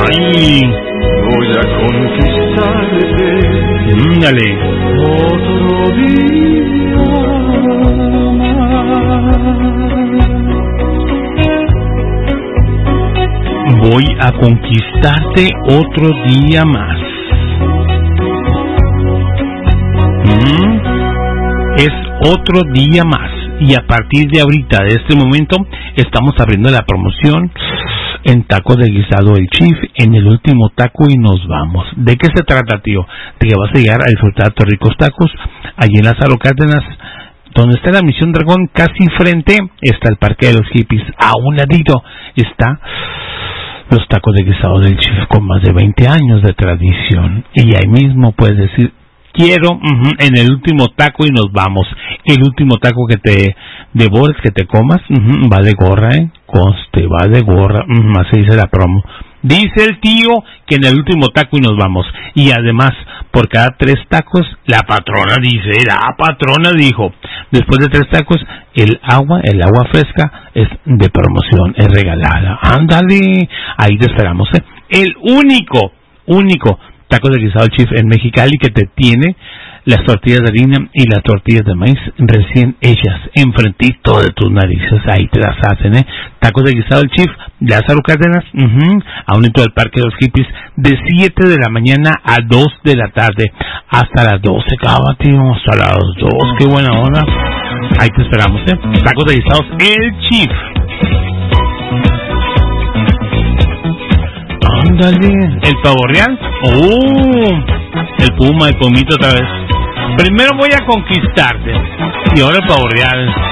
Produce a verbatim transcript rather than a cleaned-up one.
Ay. Voy a conquistarte. Dale. Otro día más. Voy a conquistarte otro día más. ¿Mm? Es otro día más. Y a partir de ahorita, de este momento, estamos abriendo la promoción en Tacos de Guisado El Chief, en el último taco y nos vamos. ¿De qué se trata, tío? De que vas a llegar a disfrutar tus ricos tacos allí en Lázaro Cárdenas, donde está la Misión Dragón, casi frente está el Parque de los Hippies. A un ladito está los Tacos de Guisado del Chief, con más de veinte años de tradición. Y ahí mismo puedes decir, quiero uh-huh, en el último taco y nos vamos. El último taco que te devores, que te comas, uh-huh, va de gorra, ¿eh? Conste, va de gorra, uh-huh, así dice la promo. Dice el tío que en el último taco y nos vamos. Y además, por cada tres tacos, la patrona dice, la patrona dijo, después de tres tacos, el agua, el agua fresca es de promoción, es regalada. Ándale, ahí te esperamos, ¿eh? El único, único Tacos de Guisado El Chief en Mexicali que te tiene las tortillas de harina y las tortillas de maíz recién hechas, enfrentito de tus narices, ahí te las hacen, ¿eh? Tacos de Guisado El Chief, Lázaro Cárdenas, uh-huh, a un hito del Parque de los Hippies, de siete de la mañana a dos de la tarde, hasta las doce, cava, tío, hasta las dos, qué buena hora. Ahí te esperamos, ¿eh? Tacos de Guisados El Chief. Ándale, el pavo real, oh, el puma, el pomito otra vez. Primero voy a conquistarte y ahora el pavo real.